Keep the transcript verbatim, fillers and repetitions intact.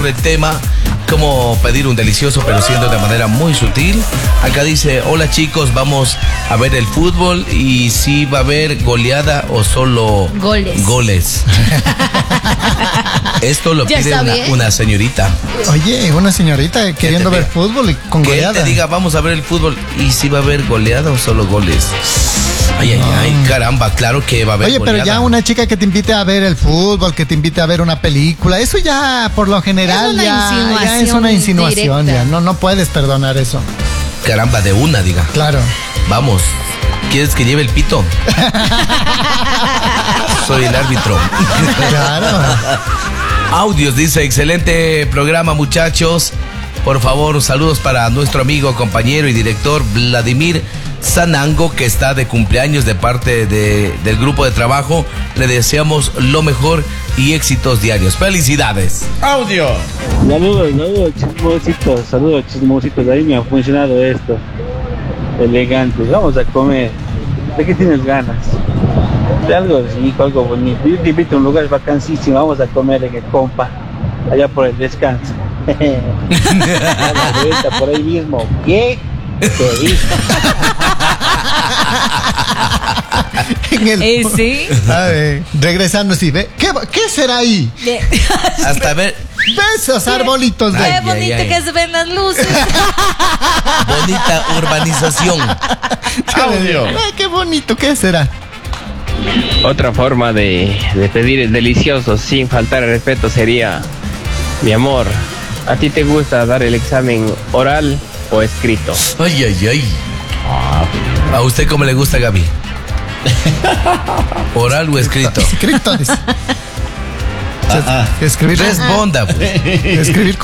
sobre el tema cómo pedir un delicioso pero siendo de manera muy sutil. Acá dice, hola chicos, vamos a ver el fútbol y si va a haber goleada o solo goles. goles. Esto lo Ya pide está una, bien. una señorita. Oye, una señorita queriendo te ver diga? fútbol y con Que él goleada. te diga, vamos a ver el fútbol y si va a haber goleada o solo goles. Ay, ay, ay, caramba, claro que va a haber Oye, goleada. pero ya una chica que te invite a ver el fútbol, que te invite a ver una película, eso ya por lo general Es una ya, ya es insinuación una insinuación, directa. ya no, no puedes perdonar eso. Caramba, de una, diga. Claro. Vamos, ¿quieres que lleve el pito? Soy el árbitro. Claro. Audios, dice, excelente programa, muchachos. Por favor, saludos para nuestro amigo, compañero y director Vladimir Sanango, que está de cumpleaños de parte de, del grupo de trabajo. Le deseamos lo mejor y éxitos diarios. ¡Felicidades! Audio. Saludos, saludos, chismositos, saludos, chismositos. Ahí me ha funcionado esto. Elegantes, vamos a comer. ¿De qué tienes ganas? De algo rico, algo bonito. Yo te invito a un lugar vacancísimo, vamos a comer en el compa, allá por el descanso. La vuelta por ahí mismo. ¿Qué? Te digo. En el- Eh, sí. A ver, regresando, sí, ve. ¿Qué, qué será ahí? Hasta ver, Besos, arbolitos, Qué ve. Ay, bonito ay. que se ven las luces. bonita urbanización. Audio. Ay, qué bonito, ¿qué será? Otra forma de, de pedir el delicioso sin faltar el respeto sería, mi amor, ¿a ti te gusta dar el examen oral o escrito? Ay, ay, ay. ¿A usted cómo le gusta, Gaby? ¿Oral o escrito? Escrito, dice. Ajá. Escribir, Responda, pues. escribir